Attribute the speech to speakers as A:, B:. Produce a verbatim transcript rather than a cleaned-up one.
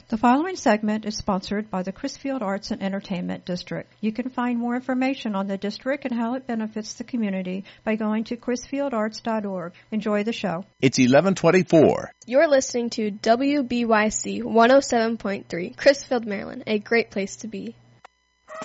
A: The following segment is sponsored by the Crisfield Arts and Entertainment District. You can find more information on the district and how it benefits the community by going to crisfield arts dot org. Enjoy the show.
B: It's eleven twenty-four.
C: You're listening to W B Y C one oh seven point three, Crisfield, Maryland, a great place to be.